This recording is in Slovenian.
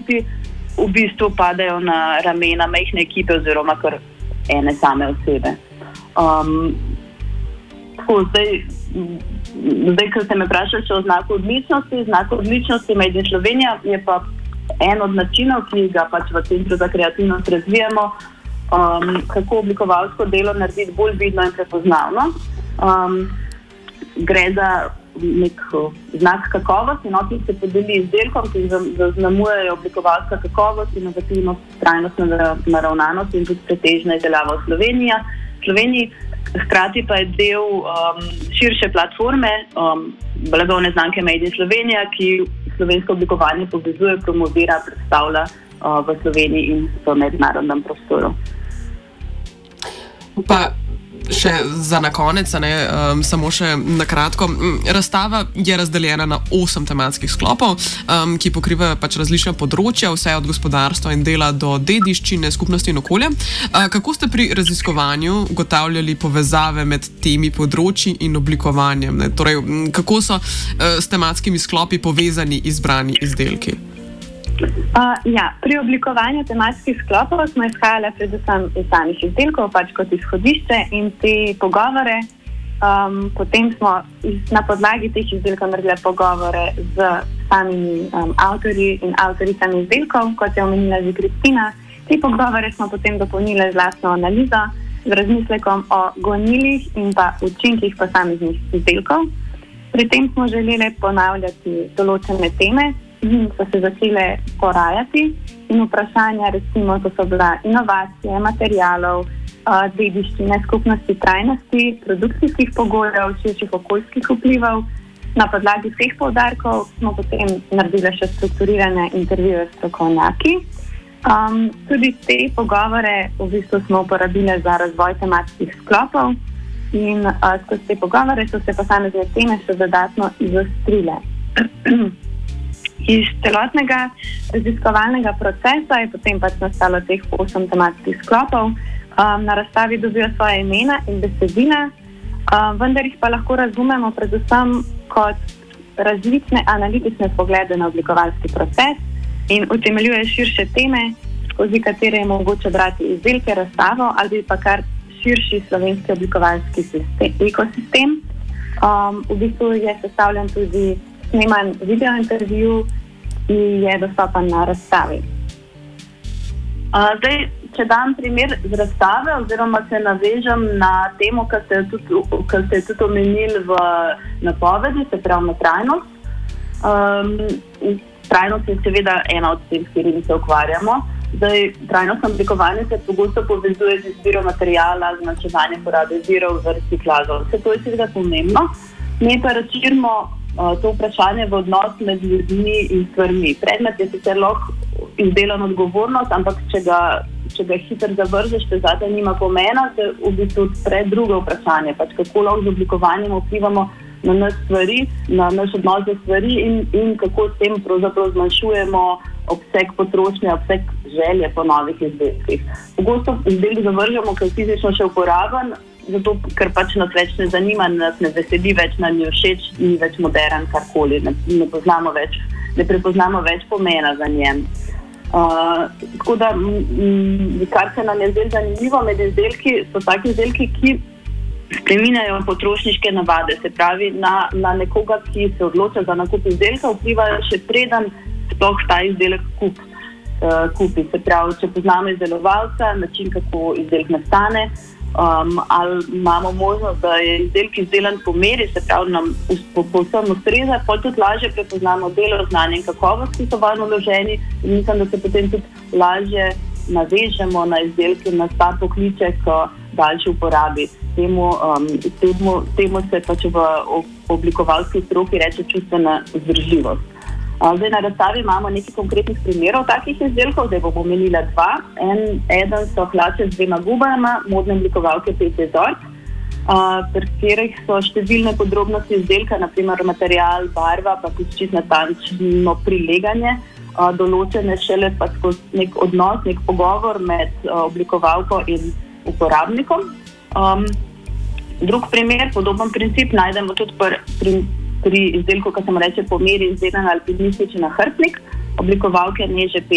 produkti v bistvu padajo na ramena majhne ekipe oziroma kar ene same osebe. Zdaj, ko ste me vprašali še o znaku odličnosti, znak odličnosti Made in Slovenija je pa en od načinov, ki ga pač v Centru za kreativnost razvijamo, kako oblikovalsko delo narediti bolj vidno in prepoznavno. Gre za nek znak kakovosti, ki se podeli izdelkom, ki zaznamujejo oblikovalska kakovost, inovativnost, trajnostna naravnanost in tudi pretežna izdelava v Sloveniji. Hkrati pa je del širše platforme blagovne znamke Made in Slovenija, ki slovensko oblikovanje povezuje, promovira, predstavlja v Sloveniji in v mednarodnem prostoru. Pa še za na konec, samo še na kratko. Razstava je razdeljena na 8 tematskih sklopov, ki pokrivajo pač različna področja, vse od gospodarstva in dela do dediščine, skupnosti in okolja. Kako ste pri raziskovanju ugotavljali povezave med temi področji in oblikovanjem? Torej, kako so s tematskimi sklopi povezani izbrani izdelki? Pri oblikovanju tematskih sklopov smo izhajali predvsem iz samih izdelkov, pač kot izhodišče in te pogovore. Potem smo na podlagi teh izdelkov naredili pogovore z samimi avtorji in avtoricami izdelkov, kot je omenila že Kristina. Te pogovore smo potem dopolnili z lastno analizo, z razmislekom o gonilih in pa učinkih posameznih izdelkov. Pri tem smo želeli ponavljati določene teme, so se začele porajati in vprašanja, recimo, to so bila inovacije, materialov, dediščine, skupnosti, trajnosti, produkcijskih pogojev, širših okoljskih vplivov. Na podlagi vseh poudarkov smo potem naredili še strukturirane intervjuje s strokovnjaki. Tudi te pogovore v bistvu smo uporabili za razvoj tematskih sklopov in skozi te pogovore so se posamezne teme še dodatno izostrile. Iz celotnega raziskovalnega procesa je potem pač nastalo teh 8 tematskih sklopov. Na razstavi dobijo svoje imena in besedila, vendar jih pa lahko razumemo predvsem kot različne analitične poglede na oblikovalski proces in utemeljuje širše teme, skozi katere je mogoče brati izdelke, razstavo ali pa kar širši slovenski oblikovalski ekosistem. V bistvu je sestavljen tudi sneman video intervju, ki je dostopen na razstavi. Zdaj, če dam primer z razstave oziroma se navežem na temo, kar ste tudi omenili v napovedi, se pravi na trajnost. Trajnost je seveda ena od tem, s katerimi se ukvarjamo. Zdaj, trajnostno oblikovanje se pogosto povezuje z izbiro materiala, z zmanjševanjem porabe virov, z reciklažo. Vse to je seveda pomembno. Mi pa razširimo to vprašanje v odnos med ljudmi in stvarmi. Predmet je sicer lahko izdelan odgovornost, ampak če ga hitro zavržeš, če zate nima pomena, se v bistvu odpre drugo vprašanje, pač kako lahko z oblikovanjem vplivamo na nas stvari, na naš odnos do stvari in kako s tem pravzaprav zmanjšujemo obseg potrošnje, obseg želje po novih izdelkih. Pogosto izdelek zavržemo, ker je fizično še uporaben, zato ker pač nas več ne zanima, nas ne veseli več, nam je všeč, ni več modern, karkoli, ne prepoznamo več pomena za njem. Tako da, kar se nam je zdelo zanimivo med izdelki, so taki izdelki, ki spreminjajo potrošniške navade, se pravi na nekoga, ki se odloča za nakup izdelka, vplivajo še preden sploh ta izdelek kupi. Se pravi, če poznamo izdelovalca, način, kako izdelek nastane, ali imamo možnost, da je izdelek izdelan po meri, se pravi, nam povsem ustreza, potem tudi lažje prepoznamo delo, znanje in kakovost, ki so vanj vloženi, in mislim, da se potem tudi lažje navežemo na izdelke, na ta pokliček daljši uporabi. Temu se pač v oblikovalski stroki reče čustvena vzdržljivost. Zdaj na razstavi imamo nekaj konkretnih primerov takih izdelkov, zdaj bom omenila 2. Eden so hlače z 2 gubama, modne oblikovalke Pete Zorc, pri katerih so številne podrobnosti izdelka, naprimer material, barva, pa tudi čisto natančno prileganje, določene šele pa skozi nek odnos, nek pogovor med oblikovalko in uporabnikom. Drug primer, podoben princip, najdemo tudi pri izdelku, ki se mu reče po meri izdelan alpinistični nahrbtnik, oblikovalke Neže